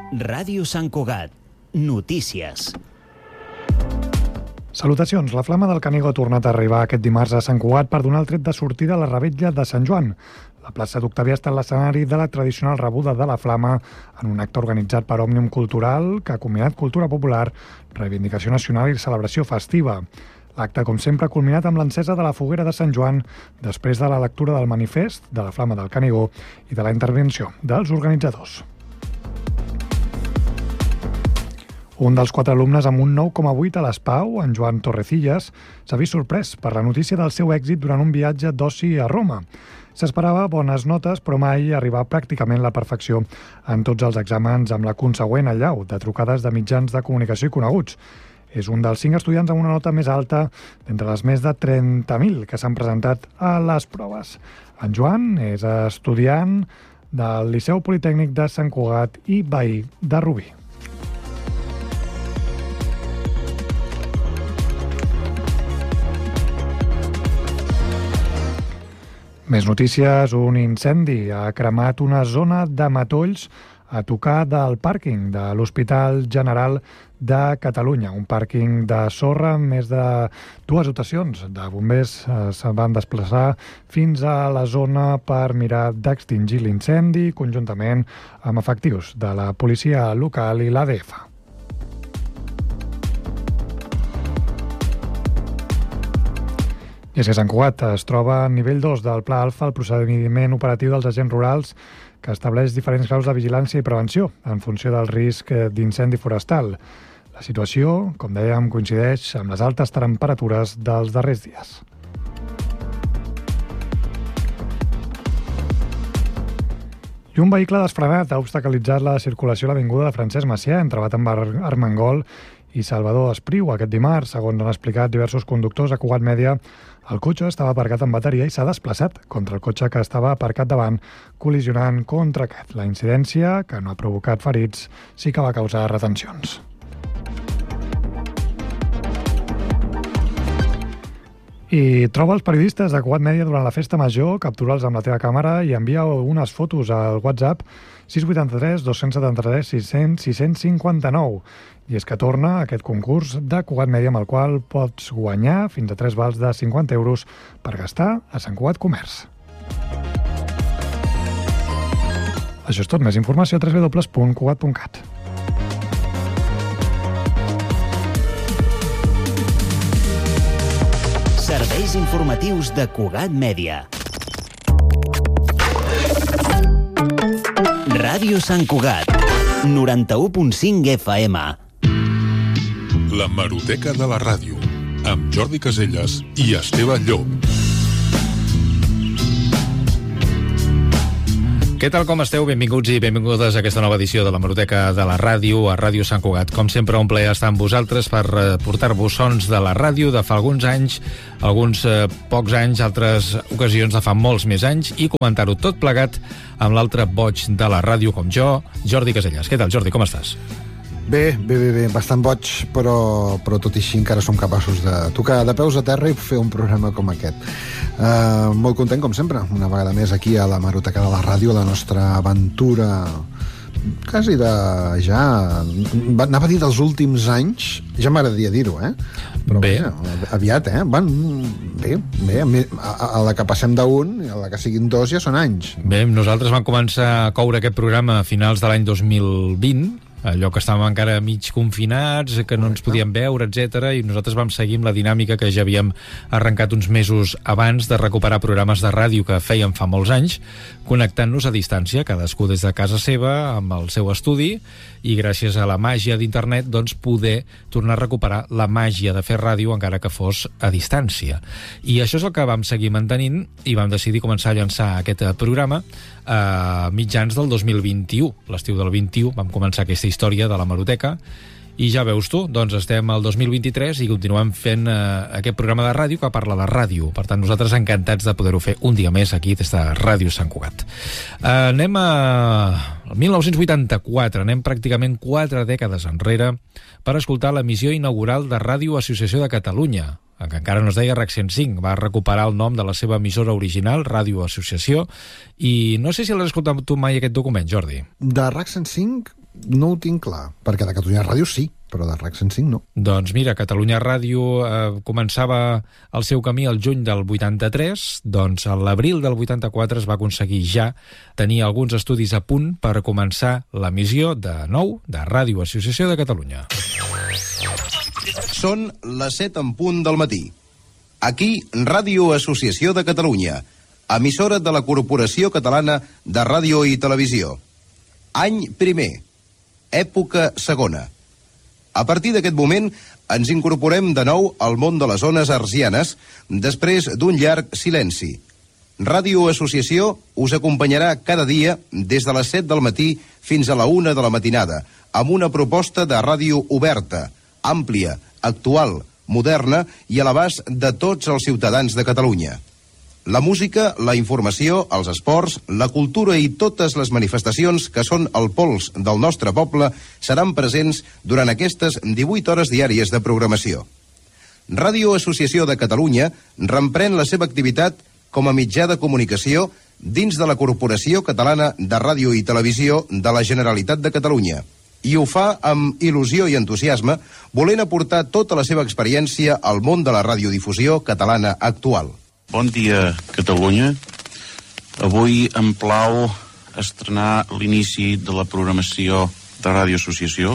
Ràdio Sant Cugat. Notícies. Salutacions. La Flama del Canigó ha tornat a arribar aquest dimarts a Sant Cugat per donar el tret de sortida a la revetlla de Sant Joan. La plaça d'Octavià ha estat l'escenari de la tradicional rebuda de la Flama en un acte organitzat per Òmnium Cultural que ha combinat cultura popular, reivindicació nacional i celebració festiva. L'acte, com sempre, ha culminat amb l'encesa de la foguera de Sant Joan després de la lectura del manifest de la Flama del Canigó i de la intervenció dels organitzadors. Un dels 4 alumnes amb un 9,8 a l'ESPAU, en Joan Torrecillas, s'ha vist sorprès per la notícia del seu èxit durant un viatge d'oci a Roma. S'esperava bones notes, però mai arribar pràcticament a la perfecció en tots els exàmens amb la consegüent allau de trucades de mitjans de comunicació i coneguts. És un dels 5 estudiants amb una nota més alta d'entre les més de 30.000 que s'han presentat a les proves. En Joan és estudiant del Liceu Politècnic de Sant Cugat i veí de Rubí. Més notícies. Un incendi ha cremat una zona de matolls a tocar del pàrquing de l'Hospital General de Catalunya. Un pàrquing de sorra amb més de 2 dotacions de bombers se van desplaçar fins a la zona per mirar d'extingir l'incendi conjuntament amb efectius de la policia local i l'ADF. I és que Sant Cugat es troba a nivell 2 del Pla Alfa, el procediment operatiu dels agents rurals, que estableix diferents graus de vigilància i prevenció en funció del risc d'incendi forestal. La situació, com dèiem, coincideix amb les altes temperatures dels darrers dies. I un vehicle desfrenat ha obstaculitzat la circulació a l'avinguda de Francesc Macià, entrebat amb Armengol i Salvador Espriu aquest dimarts. Segons han explicat diversos conductors a Cugat Mèdia, el cotxe estava aparcat amb bateria i s'ha desplaçat contra el cotxe que estava aparcat davant, col·lisionant contra aquest. La incidència, que no ha provocat ferits, sí que va causar retencions. I troba els periodistes de Cugat Mèdia durant la festa major, captura'ls amb la teva càmera i envia unes fotos al WhatsApp 683 273 659. I és que torna aquest concurs de Cugat Mèdia amb el qual pots guanyar fins a 3 vals de 50 euros per gastar a Sant Cugat Comerç. Això és tot. Més informació a www.cugat.cat. Serveis informatius de Cugat Mèdia. Ràdio Sant Cugat, 91.5 FM. La Hemeroteca de la Ràdio, amb Jordi Caselles i Esteve Llop. Què tal, com esteu? Benvinguts i benvingudes a aquesta nova edició de la Hemeroteca de la Ràdio a Ràdio Sant Cugat. Com sempre, un plaer estar amb vosaltres per portar-vos sons de la ràdio de fa alguns anys, alguns pocs anys, altres ocasions de fa molts més anys, i comentar-ho tot plegat amb l'altre boig de la ràdio com jo, Jordi Caselles. Què tal, Jordi? Com estàs? Bé, bastant boig, però tot i així encara som capaços de tocar de peus a terra i fer un programa com aquest. Molt content, com sempre, una vegada més aquí a la Hemeroteca de la Ràdio, la nostra aventura quasi de ja... Anava a dir dels últims anys, ja m'agradaria dir-ho, Però bé, aviat, Bé, a la que passem d'un i a la que siguin 2 ja són anys. Bé, nosaltres vam començar a coure aquest programa a finals de l'any 2020, allò que estàvem encara mig confinats, que no ens podíem veure, etc. I nosaltres vam seguir amb la dinàmica que ja havíem arrencat uns mesos abans de recuperar programes de ràdio que fèiem fa molts anys, connectant-nos a distància, cadascú des de casa seva, amb el seu estudi, i gràcies a la màgia d'internet, doncs, poder tornar a recuperar la màgia de fer ràdio encara que fos a distància. I això és el que vam seguir mantenint i vam decidir començar a llançar aquest programa a mitjans del 2021. L'estiu del 21 vam començar aquesta història de la Hemeroteca i ja veus tu, doncs estem al 2023 i continuem fent aquest programa de ràdio que parla de ràdio. Per tant, nosaltres encantats de poder-ho fer un dia més aquí des de Ràdio Sant Cugat. Anem a 1984, anem pràcticament 4 dècades enrere per escoltar l'emissió inaugural de Ràdio Associació de Catalunya, que encara no es deia RAC 105, va recuperar el nom de la seva emissora original, Ràdio Associació, i no sé si l'has escoltat tu mai aquest document, Jordi. De RAC 105 No ho tinc clar, perquè de Catalunya Ràdio sí, però de RAC 105 no. Doncs mira, Catalunya Ràdio començava el seu camí al juny del 83, doncs a l'abril del 84 es va aconseguir ja tenir alguns estudis a punt per començar l'emissió de nou de Ràdio Associació de Catalunya. Són les 7 en punt del matí. Aquí, Ràdio Associació de Catalunya, emissora de la Corporació Catalana de Ràdio i Televisió. Any primer, època segona. A partir d'aquest moment ens incorporem de nou al món de les ones hertzianes després d'un llarg silenci. Ràdio Associació us acompanyarà cada dia des de les 7 del matí fins a la 1 de la matinada amb una proposta de ràdio oberta, àmplia, actual, moderna i a l'abast de tots els ciutadans de Catalunya. La música, la informació, els esports, la cultura i totes les manifestacions que són el pols del nostre poble seran presents durant aquestes 18 hores diàries de programació. Ràdio Associació de Catalunya reprèn la seva activitat com a mitjà de comunicació dins de la Corporació Catalana de Ràdio i Televisió de la Generalitat de Catalunya. I ho fa amb il·lusió i entusiasme, volent aportar tota la seva experiència al món de la radiodifusió catalana actual. Bon dia, Catalunya. Avui em plau estrenar l'inici de la programació de Ràdio Associació.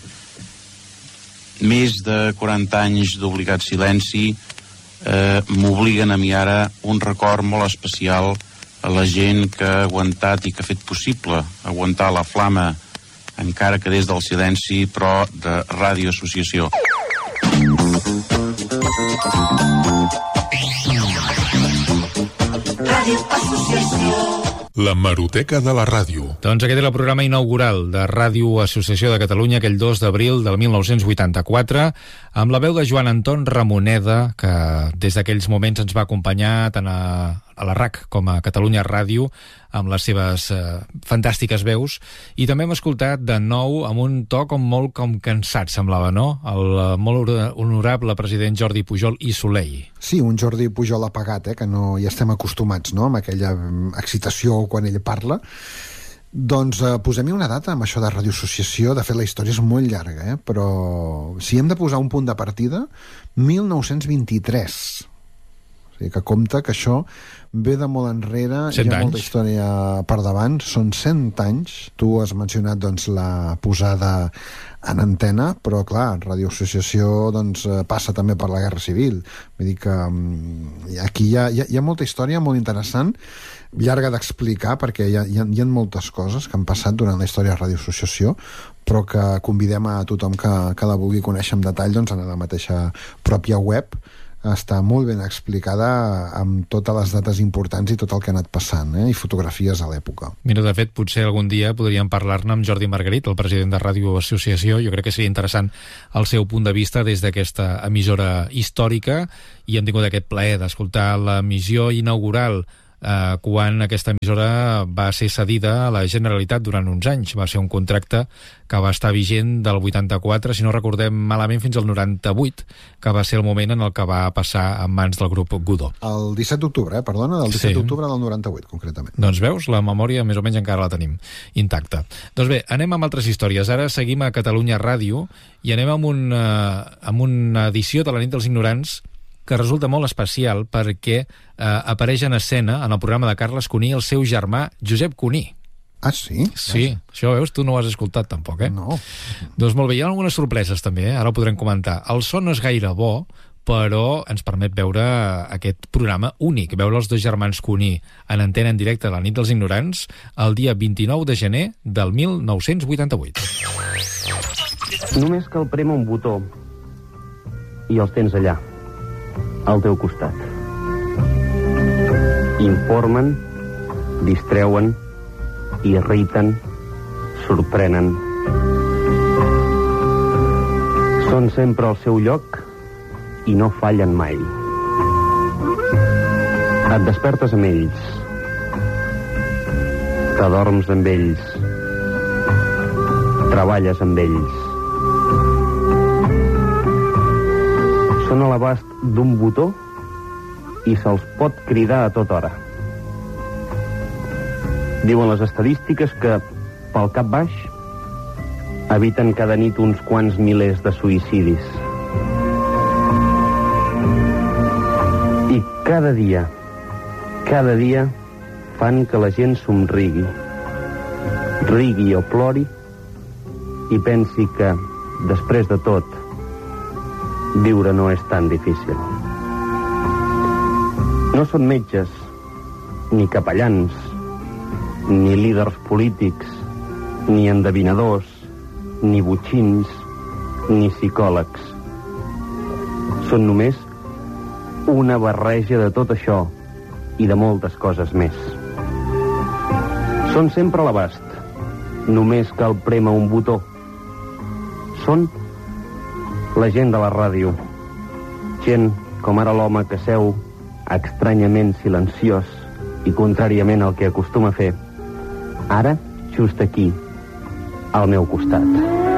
Més de 40 anys d'obligat silenci m'obliguen a mi ara un record molt especial a la gent que ha aguantat i que ha fet possible aguantar la flama, encara que des del silenci, però de Ràdio Associació. La Hemeroteca de la Ràdio. Doncs aquest és el programa inaugural de Ràdio Associació de Catalunya aquell 2 d'abril del 1984 amb la veu de Joan Anton Ramoneda, que des d'aquells moments ens va acompanyar tant a la RAC com a Catalunya Ràdio amb les seves fantàstiques veus, i també hem escoltat de nou amb un to molt cansat, semblava, no? El molt honorable president Jordi Pujol i Soleil. Sí, un Jordi Pujol apagat, que no hi estem acostumats, no?, amb aquella excitació quan ell parla. Doncs posem-hi una data amb això de Ràdio Associació. De fet, la història és molt llarga, però si hem de posar un punt de partida, 1923. O sigui que compta que això ve de molt enrere, hi ha molta història per davant, són 100 anys. Tu has mencionat doncs, la posada en antena, però clar, Ràdio Associació doncs, passa també per la Guerra Civil. Vull dir que aquí hi ha molta història molt interessant, llarga d'explicar, perquè hi ha moltes coses que han passat durant la història de Ràdio Associació, però que convidem a tothom que la vulgui conèixer en detall doncs, en la mateixa pròpia web. Està molt ben explicada amb totes les dates importants i tot el que ha anat passant, i fotografies a l'època. Mira, de fet, potser algun dia podríem parlar-ne amb Jordi Margarit, el president de Ràdio Associació. Jo crec que seria interessant el seu punt de vista des d'aquesta emissora històrica, i hem tingut aquest plaer d'escoltar l'emissió inaugural quan aquesta emissora va ser cedida a la Generalitat durant uns anys. Va ser un contracte que va estar vigent del 84, si no recordem malament, fins al 98, que va ser el moment en el que va passar en mans del grup Godó. El 17 d'octubre, del 17 d'octubre del 98, concretament. Doncs veus, la memòria més o menys encara la tenim intacta. Doncs bé, anem amb altres històries. Ara seguim a Catalunya Ràdio i anem amb una edició de la nit dels ignorants que resulta molt especial perquè apareix en escena en el programa de Carles Cuní el seu germà Josep Cuní. Ah, sí? Sí, això veus, tu no ho has escoltat tampoc, No. Doncs molt bé, hi ha algunes sorpreses també, ara ho podrem comentar. El so no és gaire bo, però ens permet veure aquest programa únic, veure els dos germans Cuní en antena en directe de la nit dels ignorants el dia 29 de gener del 1988. Només cal prémer un botó i els tens allà, al teu costat. Informen, distreuen, irriten, sorprenen. Són sempre al seu lloc i no fallen mai. Et despertes amb ells, t'adorms amb ells, treballes amb ells. Són a l'abast d'un botó i se'ls pot cridar a tota hora. Diuen les estadístiques que, pel cap baix, eviten cada nit uns quants milers de suïcidis. I cada dia fan que la gent somrigui, rigui o plori i pensi que, després de tot, viure no és tan difícil. No són metges, ni capellans, ni líders polítics, ni endevinadors, ni botxins, ni psicòlegs. Són només una barreja de tot això i de moltes coses més. Són sempre a l'abast, només cal prémer un botó. Són la gent de la ràdio, gent com ara l'home que seu estranyament silenciós i contràriament al que acostuma a fer, ara just aquí, al meu costat.